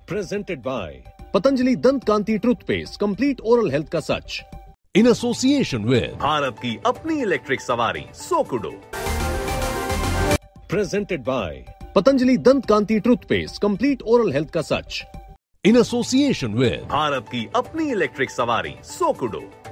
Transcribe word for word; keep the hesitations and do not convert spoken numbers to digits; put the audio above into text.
Presented by Patanjali Dant Kanti Toothpaste, complete oral health का सच. In association with Bharat की अपनी electric सवारी सोकुडो. Presented by Patanjali Dant Kanti Toothpaste, complete oral health का सच. In association with Bharat की अपनी electric सवारी सोकुडो.